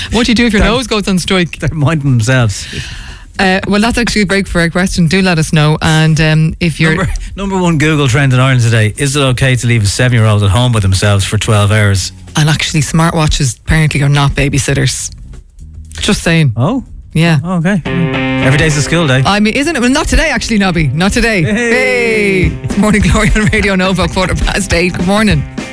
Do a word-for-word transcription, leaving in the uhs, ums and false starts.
What do you do if your nose goes on strike? They're minding themselves. Uh, well, that's actually a great for a question. Do let us know. And um, if you're number, number one Google trend in Ireland today: is it okay to leave a seven-year-old at home by themselves for twelve hours? And actually, smartwatches apparently are not babysitters. Just saying. Oh. Yeah. Oh, okay. Every day's a school day. I mean, isn't it? Well, not today, actually, Nobby. Not today. Hey. Hey. It's Morning Glory on Radio Nova, quarter past eight. Good morning.